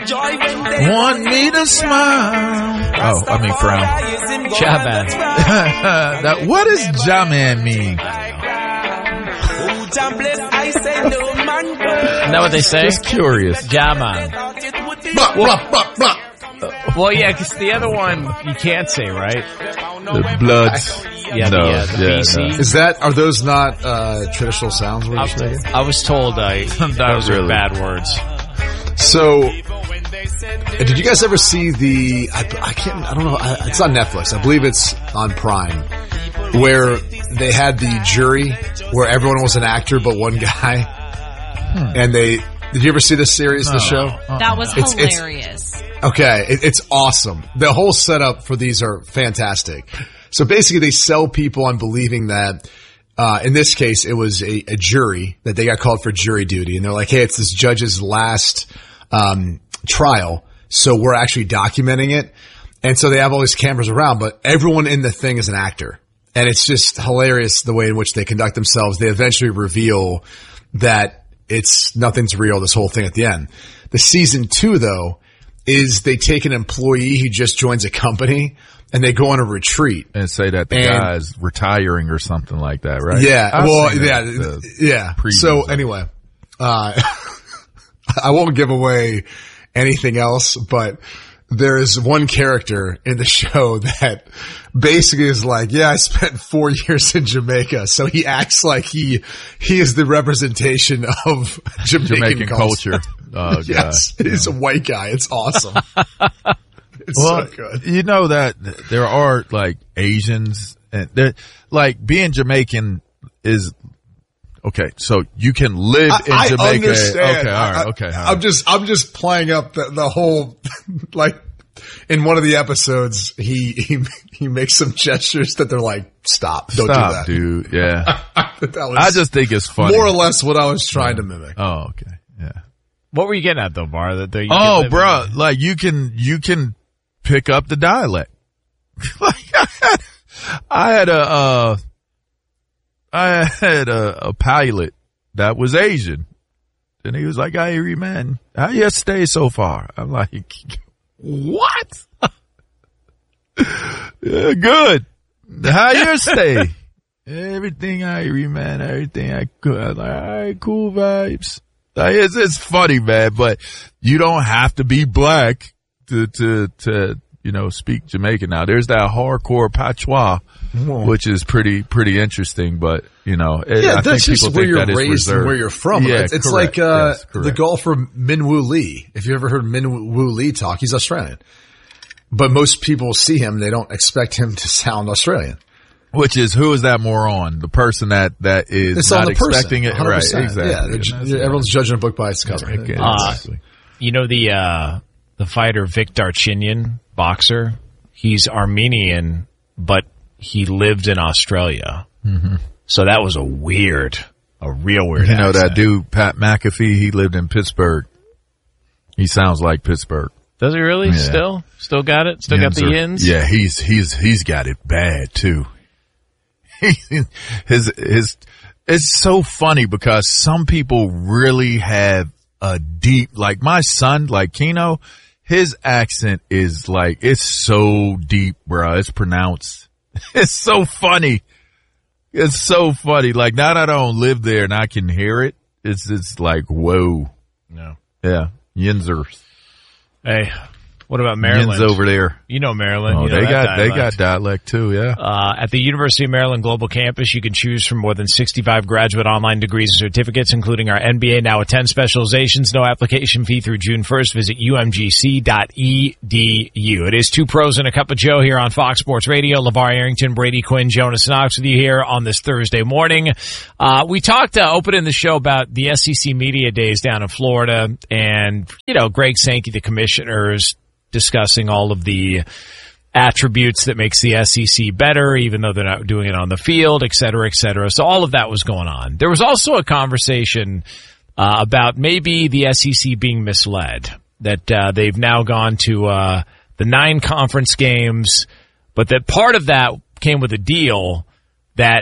Want me to smile. Oh, I mean frown. Jaman. What does Jaman mean? Isn't that what they say? Just curious. Jaman. Well, yeah, because the other one you can't say, right? The Bloods. Yeah, the BC. No. Is that, are those not traditional sounds we're just making? I was told those are bad words. So, did you guys ever see the, I don't know, it's on Netflix. I believe it's on Prime, where they had the jury where everyone was an actor but one guy. And did you ever see this series, the show? That was hilarious. It's awesome. The whole setup for these are fantastic. So basically they sell people on believing that, in this case, it was a jury that they got called for jury duty. And they're like, hey, it's this judge's last, trial. So we're actually documenting it. And so they have all these cameras around, but everyone in the thing is an actor. And it's just hilarious the way in which they conduct themselves. They eventually reveal that nothing's real, this whole thing at the end. The season 2 though, is they take an employee who just joins a company and they go on a retreat and say that the guy's retiring or something like that, right? Yeah. Yeah. So anyway, I won't give away anything else, but there is one character in the show that basically is like, yeah, I spent 4 years in Jamaica. So he acts like he is the representation of Jamaican culture. Oh, yes. God. He's a white guy. It's awesome. It's so good. You know that there are like Asians and like being Jamaican is okay. So you can live in Jamaica. I understand. Okay. All right. Okay. I'm just playing up the whole, like in one of the episodes, he makes some gestures that they're like, don't do that. Dude. Yeah. I just think it's funny. More or less what I was trying to mimic. Oh, okay. Yeah. What were you getting at though, Bar? Bro, like you can pick up the dialect. Like I had a pilot that was Asian, and he was like, "Hey, man, how you stay so far?" I'm like, "What? Yeah, good. How you stay? Everything Irie, man. Everything I could." I'm like, "All right, cool vibes." Like, it's funny, man, but you don't have to be black to speak Jamaican. Now there's that hardcore patois, which is pretty interesting, but I think people think that is raised and where you're from. Yeah, it's like the golfer Minwoo Lee. If you ever heard Minwoo Lee talk, he's Australian, but most people see him, they don't expect him to sound Australian. Which is, who is that moron? The person that is it's not expecting it, 100%. right? Exactly. Yeah, everyone's judging a book by its cover. Exactly. The fighter Vic Darchinyan, boxer, he's Armenian, but he lived in Australia. Mm-hmm. So that was a real weird accent. That dude, Pat McAfee, he lived in Pittsburgh. He sounds like Pittsburgh. Does he really? Yeah. Still got it? Still got the yins? Yeah, he's got it bad too. It's so funny because some people really have a deep, like my son, like Keno, his accent is like, it's so deep, bro. It's pronounced. It's so funny. It's so funny. Like now that I don't live there and I can hear it, it's like, whoa. No. Yeah. Yinzers. Hey. What about Maryland? Yins over there. You know Maryland. Oh, they got dialect too, yeah. At the University of Maryland Global Campus, you can choose from more than 65 graduate online degrees and certificates, including our MBA Now at 10 specializations. No application fee through June 1st. Visit umgc.edu. It is Two Pros and a Cup of Joe here on Fox Sports Radio. LeVar Arrington, Brady Quinn, Jonas Knox with you here on this Thursday morning. We talked opening the show about the SEC Media Days down in Florida and, Greg Sankey, the commissioners, discussing all of the attributes that makes the SEC better, even though they're not doing it on the field, et cetera, et cetera. So all of that was going on. There was also a conversation about maybe the SEC being misled, that they've now gone to the 9 conference games, but that part of that came with a deal that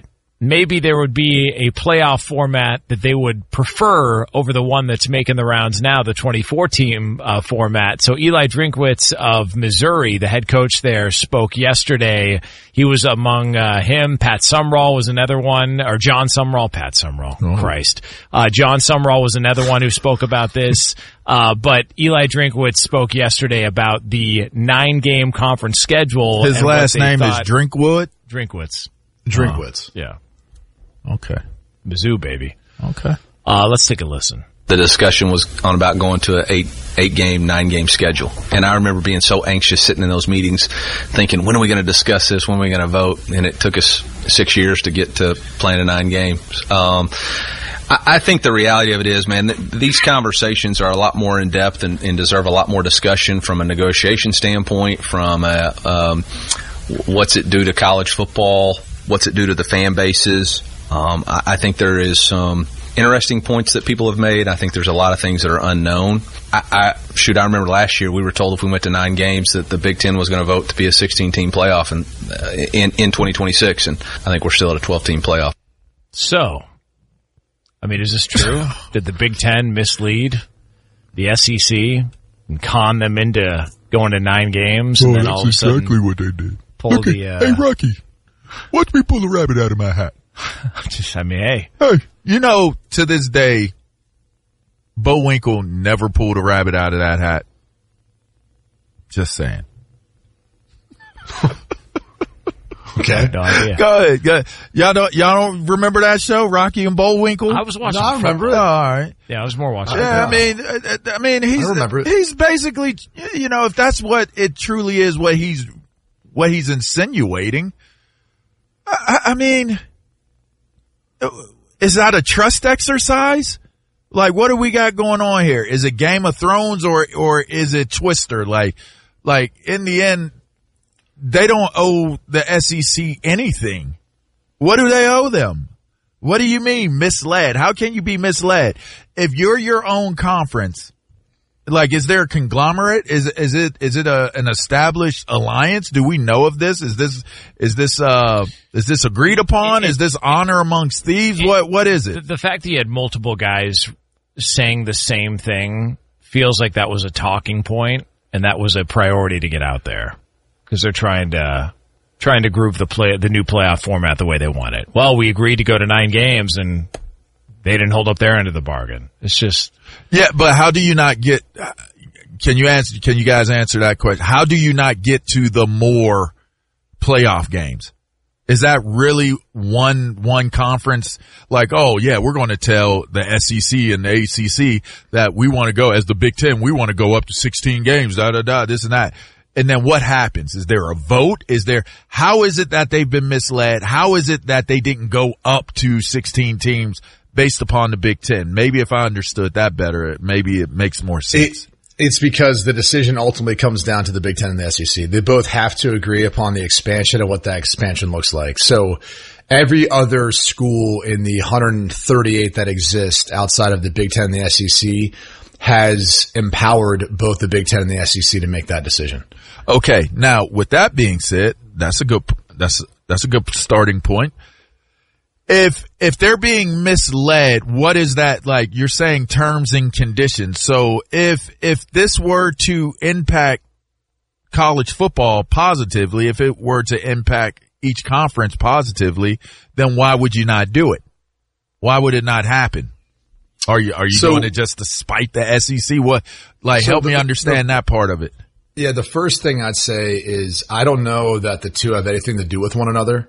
maybe there would be a playoff format that they would prefer over the one that's making the rounds now, the 24-team format. So Eli Drinkwitz of Missouri, the head coach there, spoke yesterday. He was among him. Pat Sumrall was another one, or John Sumrall. Pat Sumrall. Oh. Christ. John Sumrall was another one who spoke about this. But Eli Drinkwitz spoke yesterday about the 9-game conference schedule. His last name is Drinkwood? Drinkwitz. Drinkwitz. Yeah. Okay. Mizzou, baby. Okay. Let's take a listen. The discussion was on about going to an 8-game, 9-game schedule. And I remember being so anxious sitting in those meetings thinking, when are we going to discuss this? When are we going to vote? And it took us 6 years to get to playing 9 games. I think the reality of it is, man, these conversations are a lot more in depth and deserve a lot more discussion from a negotiation standpoint, from what's it do to college football, what's it do to the fan bases. I think there is some interesting points that people have made. I think there's a lot of things that are unknown. I remember last year we were told if we went to 9 games that the Big Ten was going to vote to be a 16-team playoff in 2026, and I think we're still at a 12-team playoff. So, I mean, is this true? Did the Big Ten mislead the SEC and con them into going to 9 games? And then all of a sudden exactly what they did. Hey, Rocky, watch me pull a rabbit out of my hat. Hey. Hey, you know, to this day, Bo Winkle never pulled a rabbit out of that hat. Just saying. Okay. No idea. Go ahead. Y'all don't remember that show, Rocky and Bullwinkle? I was watching. No, I remember it. Oh, all right. Yeah, I was more watching. Yeah, I mean, he's basically, you know, if that's what it truly is, what he's insinuating. I mean, is that a trust exercise? Like, what do we got going on here? Is it Game of Thrones or is it Twister? Like in the end, they don't owe the SEC anything. What do they owe them? What do you mean misled? How can you be misled? If you're your own conference, like, is there a conglomerate? Is it an established alliance? Do we know of this? Is this agreed upon? Is this honor amongst thieves? What is it? The fact that you had multiple guys saying the same thing feels like that was a talking point and that was a priority to get out there because they're trying to groove the new playoff format the way they want it. Well, we agreed to go to 9 games and they didn't hold up their end of the bargain. It's just. Yeah, but how do you not get, can you guys answer that question? How do you not get to the more playoff games? Is that really one conference? Like, oh yeah, we're going to tell the SEC and the ACC that we want to go as the Big Ten. We want to go up to 16 games, this and that. And then what happens? Is there a vote? How is it that they've been misled? How is it that they didn't go up to 16 teams based upon the Big Ten? Maybe if I understood that better, maybe it makes more sense. It's because the decision ultimately comes down to the Big Ten and the SEC. They both have to agree upon the expansion and what that expansion looks like. So every other school in the 138 that exist outside of the Big Ten and the SEC has empowered both the Big Ten and the SEC to make that decision. Okay. Now, with that being said, that's a good starting point. If they're being misled, what is that like? You're saying terms and conditions. So if this were to impact college football positively, if it were to impact each conference positively, then why would you not do it? Why would it not happen? Are you doing it just to spite the SEC? Help me understand that part of it. Yeah, the first thing I'd say is I don't know that the two have anything to do with one another.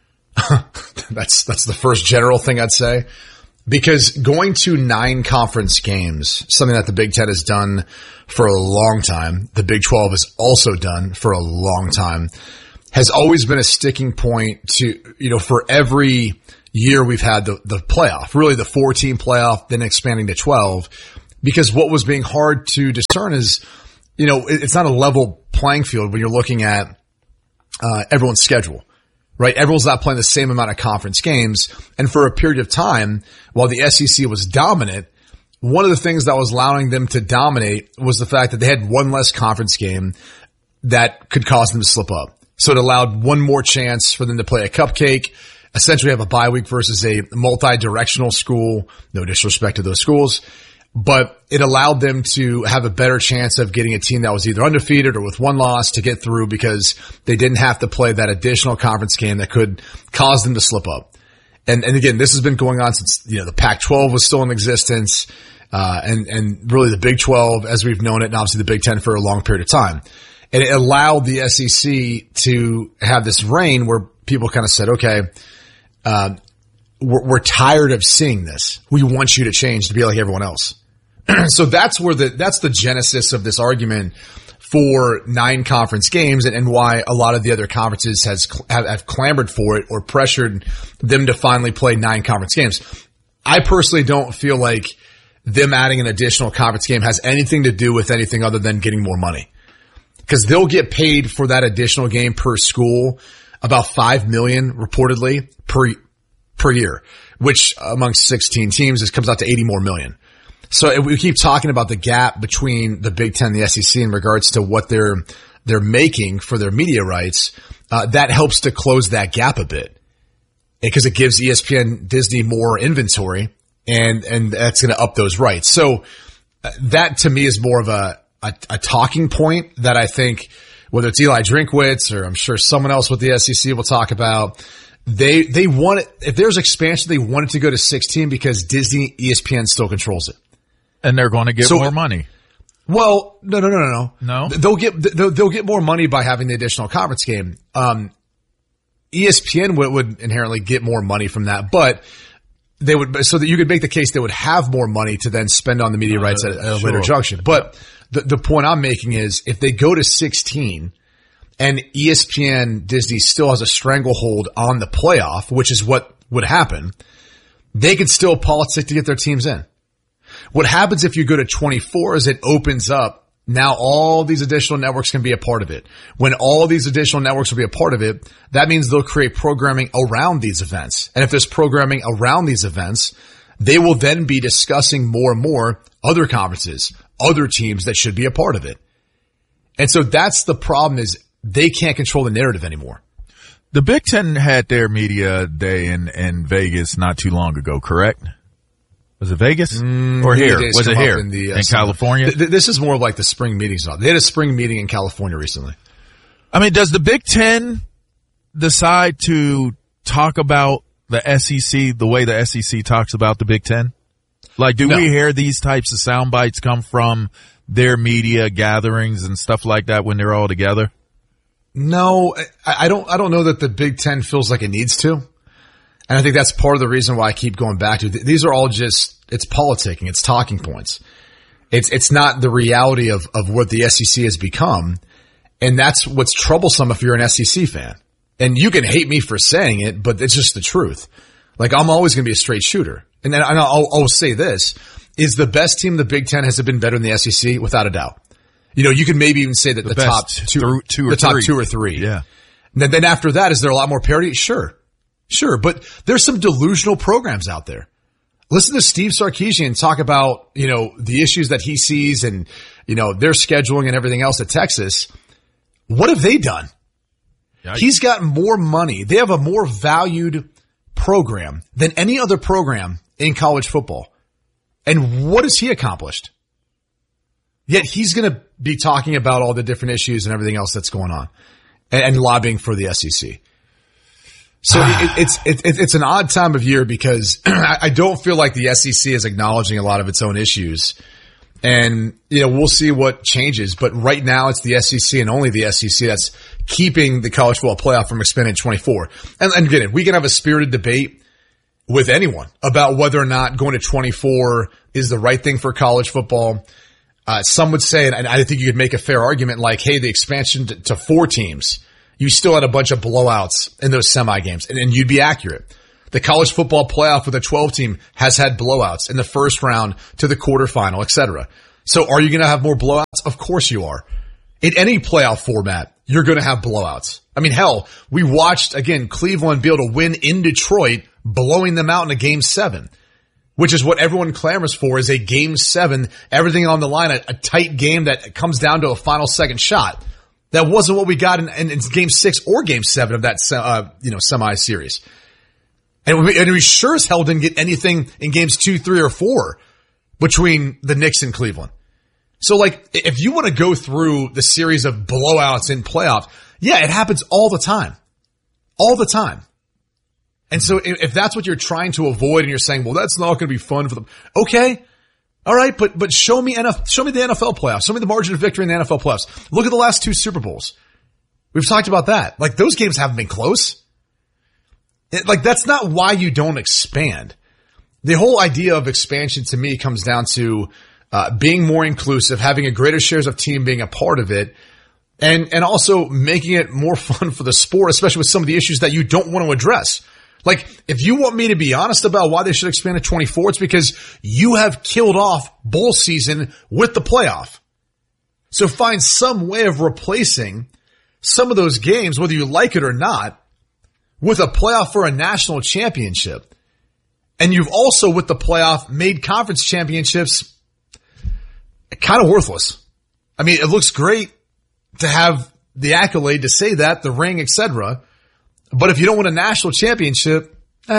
That's the first general thing I'd say. Because going to 9 conference games, something that the Big Ten has done for a long time, the Big 12 has also done for a long time, has always been a sticking point to, for every year we've had the playoff, really the 4-team playoff, then expanding to 12. Because what was being hard to discern is, it's not a level playing field when you're looking at everyone's schedule. Right? Everyone's not playing the same amount of conference games. And for a period of time, while the SEC was dominant, one of the things that was allowing them to dominate was the fact that they had one less conference game that could cause them to slip up. So it allowed one more chance for them to play a cupcake. essentially have a bye week versus a multi-directional school. No disrespect to those schools, but it allowed them to have a better chance of getting a team that was either undefeated or with one loss to get through because they didn't have to play that additional conference game that could cause them to slip up. And again, this has been going on since, the Pac-12 was still in existence, and really the Big 12 as we've known it, and obviously the Big 10 for a long period of time. And it allowed the SEC to have this reign where people kind of said, okay, we're tired of seeing this. We want you to change to be like everyone else. So that's the genesis of this argument for 9 conference games and why a lot of the other conferences have clamored for it or pressured them to finally play 9 conference games. I personally don't feel like them adding an additional conference game has anything to do with anything other than getting more money. Because they'll get paid for that additional game per school about $5 million reportedly per year, which amongst 16 teams, comes out to $80 more million. So we keep talking about the gap between the Big Ten and the SEC in regards to what they're making for their media rights. That helps to close that gap a bit because it gives ESPN, Disney more inventory, and that's going to up those rights. So that to me is more of a talking point that I think whether it's Eli Drinkwitz or I'm sure someone else with the SEC will talk about. They want it. If there's expansion, they want it to go to 16 because Disney, ESPN still controls it. And they're going to get more money. Well, no. No? They'll get more money by having the additional conference game. ESPN would inherently get more money from that, but they would, so that you could make the case they would have more money to then spend on the media rights at a later junction. But the point I'm making is if they go to 16 and ESPN, Disney still has a stranglehold on the playoff, which is what would happen, they could still politic to get their teams in. What happens if you go to 24 is it opens up. Now all these additional networks can be a part of it. When all these additional networks will be a part of it, that means they'll create programming around these events. And if there's programming around these events, they will then be discussing more and more other conferences, other teams that should be a part of it. And so that's the problem is they can't control the narrative anymore. The Big Ten had their media day in Vegas not too long ago, correct? Was it Vegas or here? Was it here in California? This is more like the spring meetings. They had a spring meeting in California recently. I mean, does the Big Ten decide to talk about the SEC the way the SEC talks about the Big Ten? Like, do we hear these types of sound bites come from their media gatherings and stuff like that when they're all together? No, I don't know that the Big Ten feels like it needs to. And I think that's part of the reason why I keep going back to these are all it's politicking, it's talking points. It's not the reality of what the SEC has become. And that's what's troublesome if you're an SEC fan. And you can hate me for saying it, but it's just the truth. Like I'm always going to be a straight shooter. And then I'll say this is the best team in the Big Ten has it been better than the SEC without a doubt. You can maybe even say that the top two or three. Yeah. And then after that, is there a lot more parity? Sure. But there's some delusional programs out there. Listen to Steve Sarkisian talk about, the issues that he sees and, their scheduling and everything else at Texas. What have they done? Yikes. He's got more money. They have a more valued program than any other program in college football. And what has he accomplished? Yet he's going to be talking about all the different issues and everything else that's going on and lobbying for the SEC. So it's an odd time of year because I don't feel like the SEC is acknowledging a lot of its own issues. And, we'll see what changes. But right now it's the SEC and only the SEC that's keeping the college football playoff from expanding to 24. And again, we can have a spirited debate with anyone about whether or not going to 24 is the right thing for college football. Some would say, and I think you could make a fair argument like, hey, the expansion to 4 teams, you still had a bunch of blowouts in those semi games, and you'd be accurate. The college football playoff with a 12 team has had blowouts in the first round to the quarterfinal, etc. So are you going to have more blowouts? Of course you are. In any playoff format, you're going to have blowouts. I mean, hell, we watched, again, Cleveland be able to win in Detroit, blowing them out in a game 7, which is what everyone clamors for is a game 7, everything on the line, a tight game that comes down to a final second shot. That wasn't what we got in game 6 or game 7 of that, semi series. And we sure as hell didn't get anything in games 2, 3, or 4 between the Knicks and Cleveland. So like, if you want to go through the series of blowouts in playoffs, yeah, it happens all the time. All the time. And so if that's what you're trying to avoid and you're saying, well, that's not going to be fun for them. Okay. All right. But show me the NFL playoffs. Show me the margin of victory in the NFL playoffs. Look at the last 2 Super Bowls. We've talked about that. Like, those games haven't been close. Like, that's not why you don't expand. The whole idea of expansion to me comes down to being more inclusive, having a greater shares of team being a part of it, and also making it more fun for the sport, especially with some of the issues that you don't want to address. Like, if you want me to be honest about why they should expand to 24, it's because you have killed off bowl season with the playoff. So find some way of replacing some of those games, whether you like it or not, with a playoff for a national championship. And you've also, with the playoff, made conference championships kind of worthless. I mean, it looks great to have the accolade to say that, the ring, etc. But if you don't win a national championship,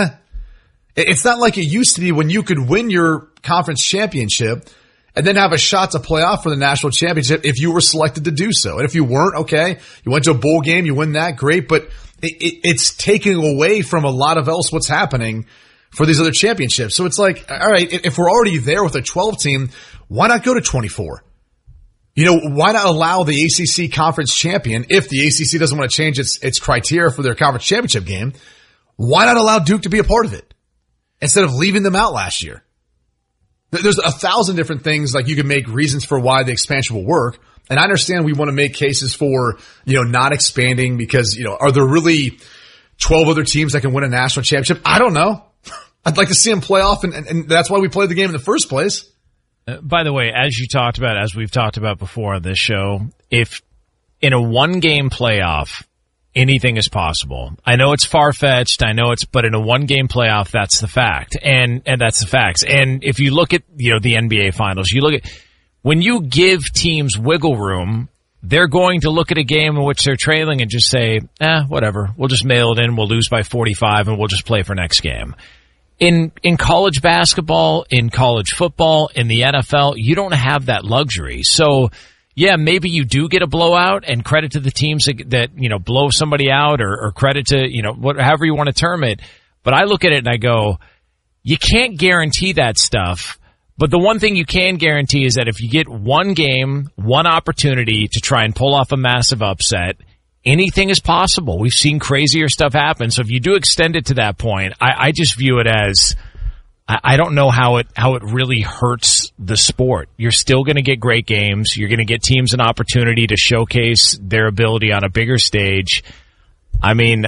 it's not like it used to be when you could win your conference championship and then have a shot to play off for the national championship if you were selected to do so. And if you weren't, okay, you went to a bowl game, you win that, great. But it's taking away from a lot of else what's happening for these other championships. So it's like, all right, if we're already there with a 12 team, why not go to 24? You know, why not allow the ACC conference champion, if the ACC doesn't want to change its criteria for their conference championship game, why not allow Duke to be a part of it instead of leaving them out last year? There's 1,000 different things, like, you can make reasons for why the expansion will work. And I understand we want to make cases for, not expanding because, are there really 12 other teams that can win a national championship? I don't know. I'd like to see them play off, and that's why we played the game in the first place. By the way, as we've talked about before on this show, if in a 1-game playoff, anything is possible. I know it's far-fetched. But in a 1-game playoff, that's the fact. And that's the facts. And if you look at, the NBA finals, when you give teams wiggle room, they're going to look at a game in which they're trailing and just say, whatever. We'll just mail it in. We'll lose by 45 and we'll just play for next game. In college basketball, in college football, in the NFL, you don't have that luxury. So, yeah, maybe you do get a blowout, and credit to the teams that blow somebody out, or credit to, however you want to term it. But I look at it and I go, you can't guarantee that stuff. But the one thing you can guarantee is that if you get 1 game, 1 opportunity to try and pull off a massive upset, anything is possible. We've seen crazier stuff happen. So if you do extend it to that point, I just view it as, I don't know how it really hurts the sport. You're still going to get great games. You're going to get teams an opportunity to showcase their ability on a bigger stage. I mean,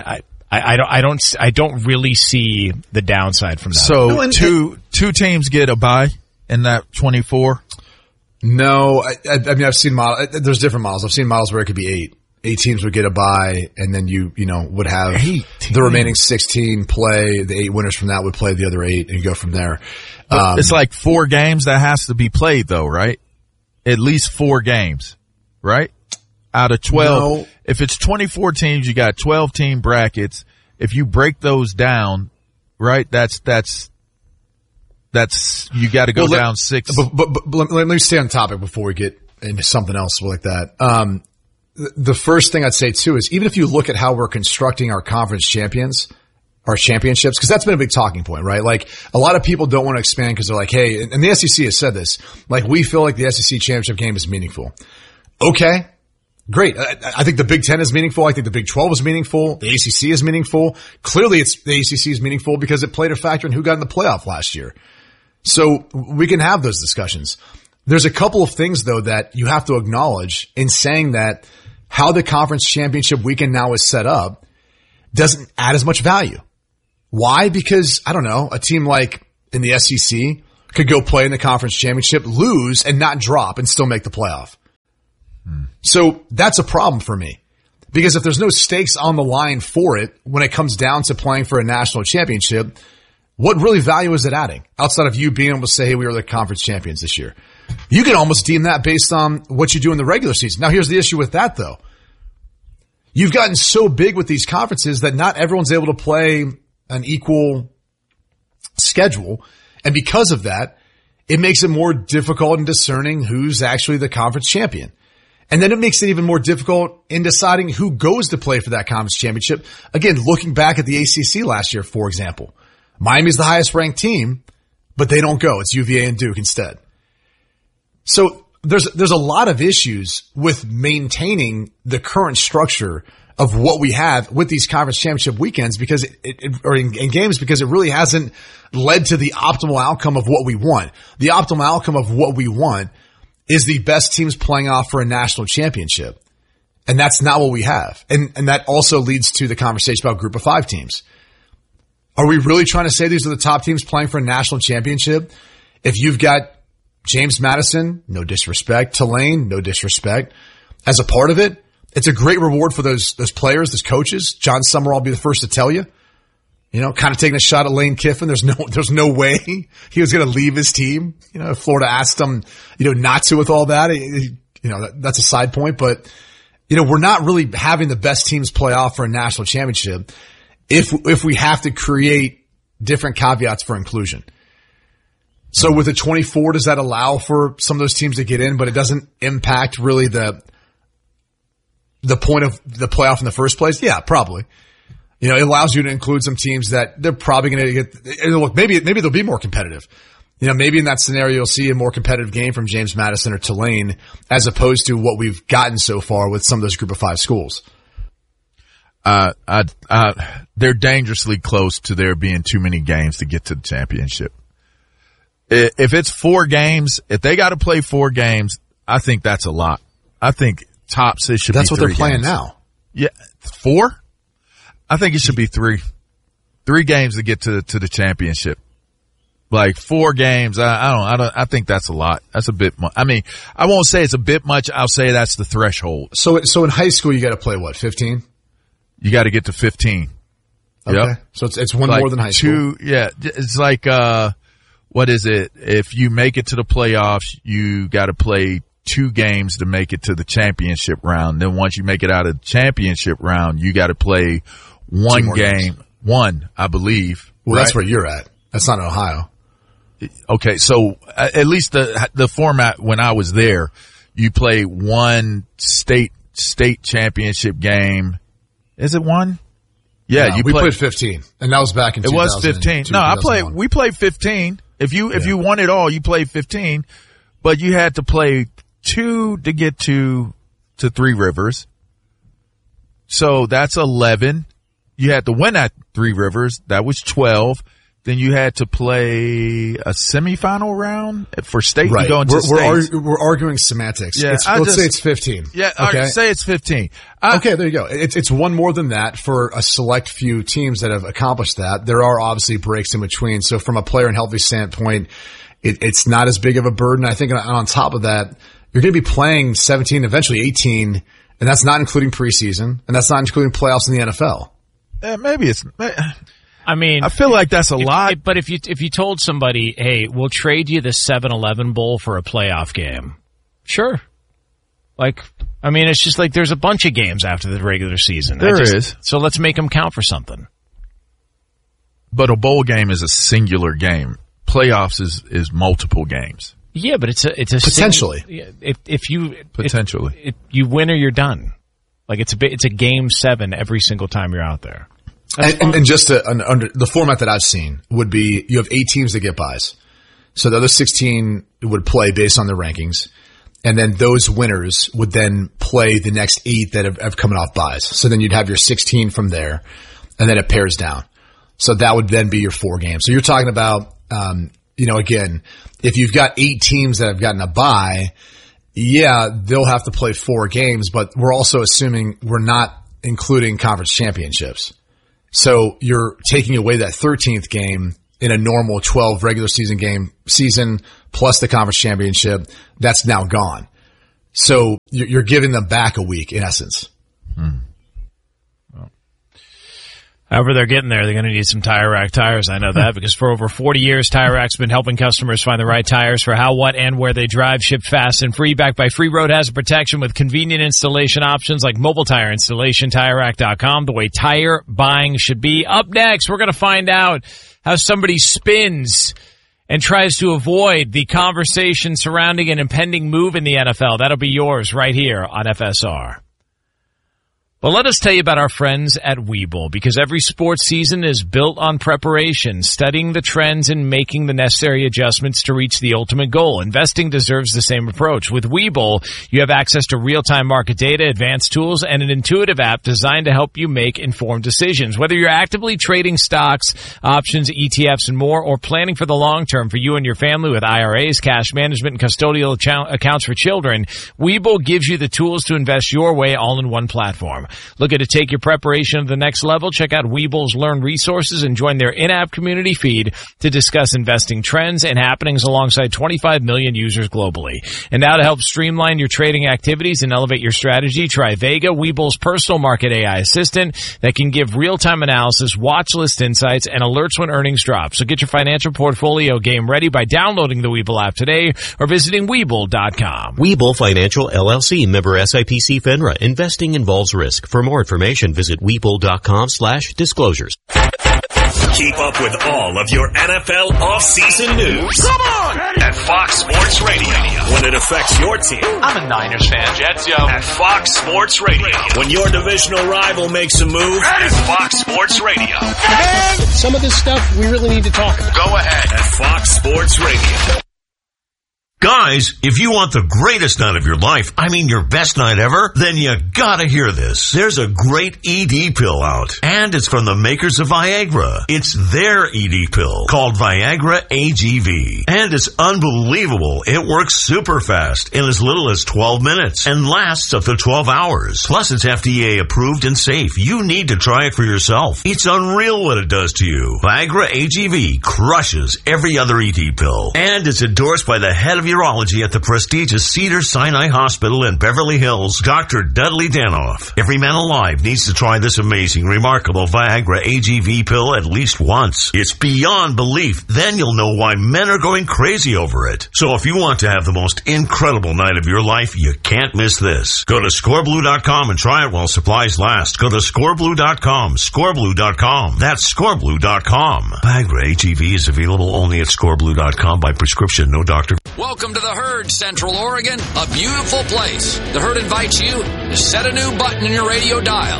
I don't really see the downside from that. So two teams get a bye in that 24? No, I mean, I've seen models. There's different models. I've seen models where it could be 8. 8 teams would get a bye, and then you would have the remaining 16 play. The 8 winners from that would play the other 8 and go from there. It's like 4 games that has to be played, though, right? At least 4 games, right? Out of 12. No. If it's 24 teams, you got 12 team brackets. If you break those down, right, that's you got to go down 6. But let me stay on topic before we get into something else like that. The first thing I'd say too is, even if you look at how we're constructing our conference championships, because that's been a big talking point, right? Like, a lot of people don't want to expand because they're like, hey, and the SEC has said this, like, we feel like the SEC championship game is meaningful. Okay, great. I think the Big Ten is meaningful. I think the Big 12 is meaningful. The ACC is meaningful. Clearly the ACC is meaningful because it played a factor in who got in the playoff last year. So we can have those discussions. There's a couple of things, though, that you have to acknowledge in saying that how the conference championship weekend now is set up doesn't add as much value. Why? Because, I don't know, a team like in the SEC could go play in the conference championship, lose, and not drop and still make the playoff. So that's a problem for me. Because if there's no stakes on the line for it when it comes down to playing for a national championship, what really value is it adding outside of you being able to say, hey, we were the conference champions this year? You can almost deem that based on what you do in the regular season. Now, here's the issue with that, though. You've gotten so big with these conferences that not everyone's able to play an equal schedule. And because of that, it makes it more difficult in discerning who's actually the conference champion. And then it makes it even more difficult in deciding who goes to play for that conference championship. Again, looking back at the ACC last year, for example, Miami's the highest ranked team, but they don't go. It's UVA and Duke instead. So there's a lot of issues with maintaining the current structure of what we have with these conference championship weekends because or in games because it really hasn't led to the optimal outcome of what we want. The optimal outcome of what we want is the best teams playing off for a national championship. And that's not what we have. And that also leads to the conversation about group of 5 teams. Are we really trying to say these are the top teams playing for a national championship? If you've got James Madison, no disrespect, Tulane, no disrespect, as a part of it, it's a great reward for those players, those coaches. John Summerall will be the first to tell you. Kind of taking a shot at Lane Kiffin. There's no way he was going to leave his team. If Florida asked him, not to with all that, that's a side point. But, we're not really having the best teams play off for a national championship if we have to create different caveats for inclusion. So with the 24, does that allow for some of those teams to get in, but it doesn't impact really the point of the playoff in the first place? Yeah, probably. It allows you to include some teams that they're probably going to get. Look, maybe they'll be more competitive. Maybe in that scenario you'll see a more competitive game from James Madison or Tulane as opposed to what we've gotten so far with some of those group of 5 schools. They're dangerously close to there being too many games to get to the championship. If it's 4 games, if they got to play 4 games, I think that's a lot. I think tops it should be 3 games. That's what they're playing now. Yeah, 4? I think it should be 3. 3 games to get to the championship. Like 4 games, I think that's a lot. That's a bit much. I mean, I won't say it's a bit much. I'll say that's the threshold. So in high school, you got to play what, 15? You got to get to 15. Okay. Yep. So it's one more than high school. Yeah. It's like, what is it? If you make it to the playoffs, you got to play 2 games to make it to the championship round. Then once you make it out of the championship round, you got to play 1 game. Games. 1, I believe. Well, right? That's where you're at. That's not in Ohio. Okay. So at least the format when I was there, you play 1 state championship game. Is it 1? Yeah. No, we played 15 and that was back in 2000. It was 15. No, we played 15. If you won it all, you played 15, but you had to play 2 to get to Three Rivers. So that's 11. You had to win at Three Rivers. That was 12. Then you had to play a semifinal round for state. Right. We're arguing semantics. Yeah, let's say it's 15. Yeah. Okay. Say it's 15. Okay. There you go. It's 1 more than that for a select few teams that have accomplished that. There are obviously breaks in between. So from a player and healthy standpoint, it's not as big of a burden. I think on top of that, you're going to be playing 17, eventually 18, and that's not including preseason, and that's not including playoffs in the NFL. Maybe it's. I mean, I feel like that's a lot. But if you told somebody, hey, we'll trade you the 7-Eleven Bowl for a playoff game, sure. It's just like there's a bunch of games after the regular season. There is. So let's make them count for something. But a bowl game is a singular game. Playoffs is multiple games. Yeah, but it's a potentially. If you win or you're done. Like it's a game 7 every single time you're out there. And just under the format that I've seen would be you have 8 teams that get buys. So the other 16 would play based on their rankings. And then those winners would then play the next 8 that have coming off buys. So then you'd have your 16 from there and then it pairs down. So that would then be your 4 games. So you're talking about, again, if you've got 8 teams that have gotten a bye, yeah, they'll have to play 4 games, but we're also assuming we're not including conference championships. So you're taking away that 13th game in a normal 12 regular season plus the conference championship. That's now gone. So you're giving them back a week in essence. Well, However they're getting there, they're going to need some Tire Rack tires. I know that because for over 40 years, Tire Rack's been helping customers find the right tires for how, what, and where they drive, shipped fast and free, backed by free road hazard protection with convenient installation options like mobile tire installation, TireRack.com, the way tire buying should be. Up next, we're going to find out how somebody spins and tries to avoid the conversation surrounding an impending move in the NFL. That'll be yours right here on FSR. Well, let us tell you about our friends at Webull, because every sports season is built on preparation, studying the trends and making the necessary adjustments to reach the ultimate goal. Investing deserves the same approach. With Webull, you have access to real-time market data, advanced tools, and an intuitive app designed to help you make informed decisions. Whether you're actively trading stocks, options, ETFs, and more, or planning for the long term for you and your family with IRAs, cash management, and custodial accounts for children, Webull gives you the tools to invest your way all in one platform. Looking to take your preparation to the next level? Check out Webull's Learn resources and join their in-app community feed to discuss investing trends and happenings alongside 25 million users globally. And now to help streamline your trading activities and elevate your strategy, try Vega, Webull's personal market AI assistant that can give real-time analysis, watch list insights, and alerts when earnings drop. So get your financial portfolio game ready by downloading the Webull app today or visiting Webull.com. Webull Financial LLC, member SIPC FINRA. Investing involves risk. For more information, visit Webull.com/disclosures. Keep up with all of your NFL off-season news. Come on! At Fox Sports Radio. When it affects your team. I'm a Niners fan, Jets, yo. At Fox Sports Radio. When your divisional rival makes a move. At Fox Sports Radio. Some of this stuff we really need to talk about. Go ahead. At Fox Sports Radio. Guys, if you want the greatest night of your life, I mean your best night ever, then you gotta hear this. There's a great ED pill out, and it's from the makers of Viagra. It's their ED pill, called Viagra AGV. And it's unbelievable. It works super fast in as little as 12 minutes and lasts up to 12 hours. Plus, it's FDA approved and safe. You need to try it for yourself. It's unreal what it does to you. Viagra AGV crushes every other ED pill, and it's endorsed by the head of urology at the prestigious Cedars-Sinai Hospital in Beverly Hills, Dr. Dudley Danoff. Every man alive needs to try this amazing, remarkable Viagra AGV pill at least once. It's beyond belief. Then you'll know why men are going crazy over it. So if you want to have the most incredible night of your life, you can't miss this. Go to scoreblue.com and try it while supplies last. Go to scoreblue.com, scoreblue.com. That's scoreblue.com. Viagra AGV is available only at scoreblue.com by prescription, no doctor. Welcome to the Herd, Central Oregon, a beautiful place. The Herd invites you to set a new button in your radio dial.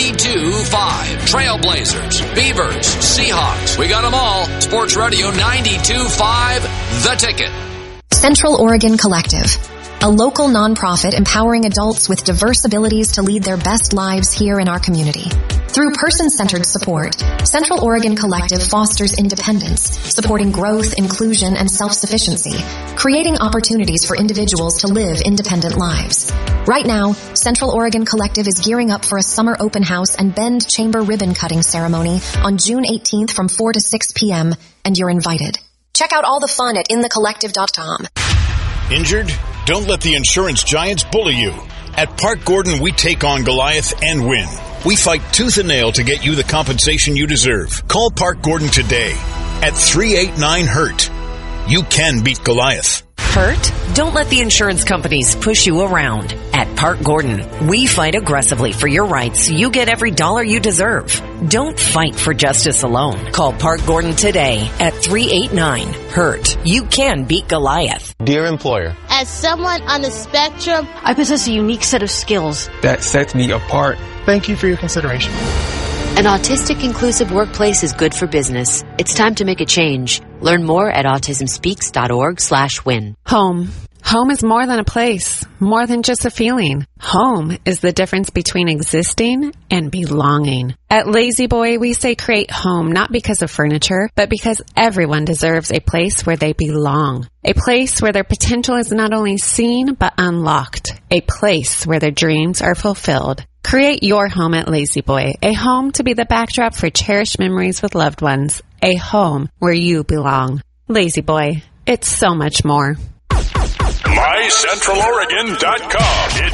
92.5. Trailblazers, Beavers, Seahawks. We got them all. Sports Radio 92.5, The Ticket. Central Oregon Collective, a local nonprofit empowering adults with diverse abilities to lead their best lives here in our community. Through person-centered support, Central Oregon Collective fosters independence, supporting growth, inclusion, and self-sufficiency, creating opportunities for individuals to live independent lives. Right now, Central Oregon Collective is gearing up for a summer open house and Bend Chamber ribbon cutting ceremony on June 18th from 4 to 6 p.m., and you're invited. Check out all the fun at inthecollective.com. Injured? Don't let the insurance giants bully you. At Park Gordon, we take on Goliath and win. We fight tooth and nail to get you the compensation you deserve. Call Park Gordon today at 389-HURT. You can beat Goliath. Hurt? Don't let the insurance companies push you around. At Park Gordon, we fight aggressively for your rights so you get every dollar you deserve. Don't fight for justice alone. Call Park Gordon today at 389-HURT. You can beat Goliath. Dear employer, as someone on the spectrum, I possess a unique set of skills that sets me apart. Thank you for your consideration. An autistic inclusive workplace is good for business. It's time to make a change. Learn more at autismspeaks.org/win. Home. Home is more than a place, more than just a feeling. Home is the difference between existing and belonging. At Lazy Boy, we say create home not because of furniture, but because everyone deserves a place where they belong. A place where their potential is not only seen, but unlocked. A place where their dreams are fulfilled. Create your home at Lazy Boy, a home to be the backdrop for cherished memories with loved ones. A home where you belong. Lazy Boy, it's so much more. MyCentralOregon.com.